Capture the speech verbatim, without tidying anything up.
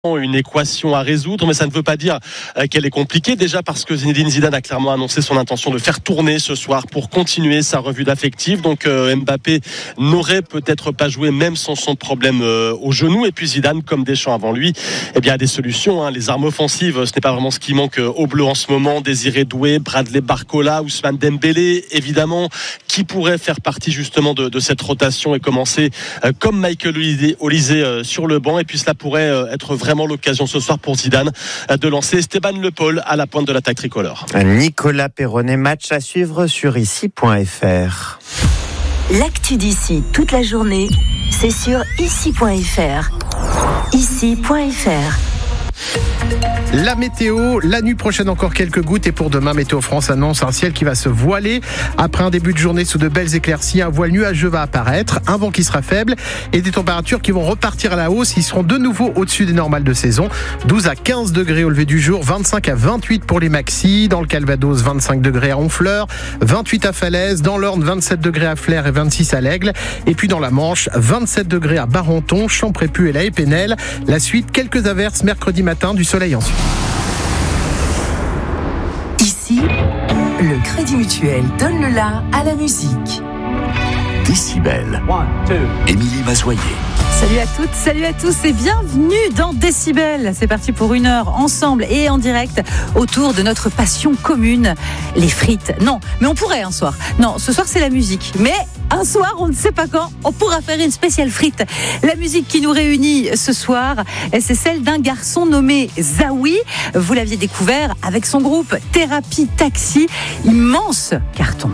une équation à résoudre, mais ça ne veut pas dire qu'elle est compliquée. Déjà parce que Zinedine Zidane a clairement annoncé son intention de faire tourner ce soir pour continuer sa revue d'affectif. Donc euh, Mbappé n'aurait peut-être pas joué même sans son problème euh, au genou. Et puis Zidane, comme Deschamps avant lui, eh bien, a des solutions. Hein. Les armes offensives, ce n'est pas vraiment ce qui manque aux Bleus en ce moment. Désiré Doué, Bradley Barcola, Ousmane Dembélé, évidemment, qui pourrait faire partie justement de, de cette rotation et commencer euh, comme Michael Olise euh, sur le banc. Et puis cela pourrait euh, être vraiment l'occasion ce soir pour Zidane de lancer Esteban Le Paul à la pointe de l'attaque tricolore. Nicolas Perronnet, match à suivre sur ici point f r. L'actu d'ici toute la journée, c'est sur ici point f r. ici point f r. La météo, la nuit prochaine encore quelques gouttes et pour demain, Météo France annonce un ciel qui va se voiler. Après un début de journée sous de belles éclaircies, un voile nuageux va apparaître, un vent qui sera faible et des températures qui vont repartir à la hausse. Ils seront de nouveau au-dessus des normales de saison. douze à quinze degrés au lever du jour, vingt-cinq à vingt-huit pour les maxis. Dans le Calvados, vingt-cinq degrés à Honfleur, vingt-huit à Falaise. Dans l'Orne, vingt-sept degrés à Flers et vingt-six à l'Aigle. Et puis dans la Manche, vingt-sept degrés à Barenton, Champrépus et la Épinel. La suite, quelques averses mercredi matin, du soleil ensuite. Ici, le Crédit Mutuel donne le la à la musique. Décibel. Émilie Mazoyer. Salut à toutes, salut à tous et bienvenue dans Décibel. C'est parti pour une heure ensemble et en direct autour de notre passion commune, les frites. Non, mais on pourrait un soir. Non, ce soir c'est la musique. Mais un soir, on ne sait pas quand, on pourra faire une spéciale frite. La musique qui nous réunit ce soir, c'est celle d'un garçon nommé Zawi. Vous l'aviez découvert avec son groupe Thérapie Taxi. Immense carton.